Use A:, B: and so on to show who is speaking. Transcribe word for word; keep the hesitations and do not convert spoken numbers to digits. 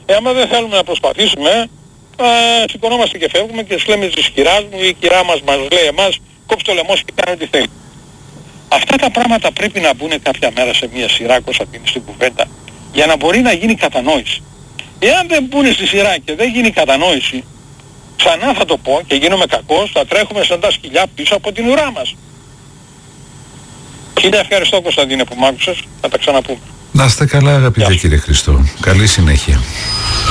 A: Ε, άμα δεν θέλουμε να προσπαθήσουμε, ε, σηκωνόμαστε και φεύγουμε και τους λέμε της κυράς μου ή η κυρά μας μας λέει εμάς, κόψε το λαιμό σου και κάνε ό,τι θέλει. Αυτά τα πράγματα πρέπει να μπουν κάποια μέρα σε μια σειρά, Κωνσταντίνη, στην κουβέντα, για να μπορεί να γίνει κατανόηση. Εάν δεν μπουν στη σειρά και δεν γίνει κατανόηση, ξανά θα το πω και γίνομαι κακός, θα τρέχουμε σαν τα σκυλιά πίσω από την ουρά μας. Χίλια ευχαριστώ, Κωνσταντίνε, που μ' άκουσες. Θα τα ξαναπούμε.
B: Να είστε καλά, αγαπητέ κύριε Χριστό. Καλή συνέχεια.